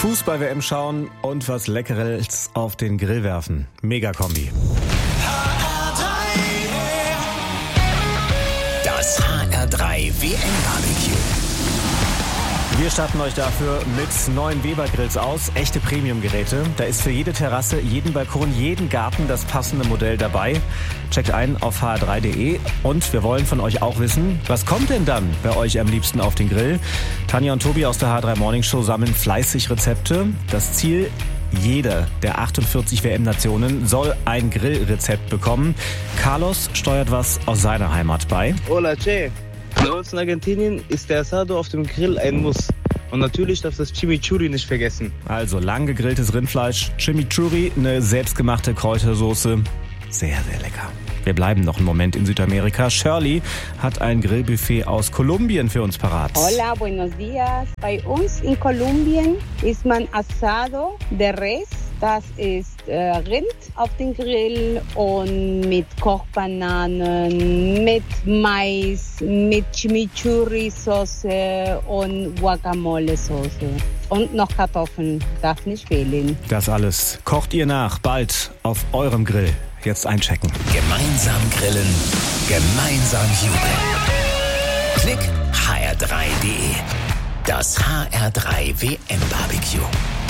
Fußball-WM schauen und was Leckeres auf den Grill werfen. Mega-Kombi. Das HR3 WM-Barbecue. Wir starten euch dafür mit neuen Weber-Grills aus. Echte Premium-Geräte. Da ist für jede Terrasse, jeden Balkon, jeden Garten das passende Modell dabei. Checkt ein auf hr3.de. Und wir wollen von euch auch wissen, was kommt denn dann bei euch am liebsten auf den Grill? Tanja und Tobi aus der HR3 Morning Show sammeln fleißig Rezepte. Das Ziel: jede der 48 WM-Nationen soll ein Grillrezept bekommen. Carlos steuert was aus seiner Heimat bei. Hola, Che. Bei uns in Argentinien ist der Asado auf dem Grill ein Muss. Und natürlich darf das Chimichurri nicht vergessen. Also lang gegrilltes Rindfleisch, Chimichurri, eine selbstgemachte Kräutersoße. Sehr, sehr lecker. Wir bleiben noch einen Moment in Südamerika. Shirley hat ein Grillbuffet aus Kolumbien für uns parat. Hola, buenos días. Bei uns in Kolumbien isst man Asado de Res. Das ist Rind auf dem Grill und mit Kochbananen, mit Mais, mit Chimichurri-Soße und Guacamole-Soße. Und noch Kartoffeln, darf nicht fehlen. Das alles kocht ihr nach, bald auf eurem Grill. Jetzt einchecken. Gemeinsam grillen, gemeinsam jubeln. Klick hr3.de. Das HR3 WM-Barbecue.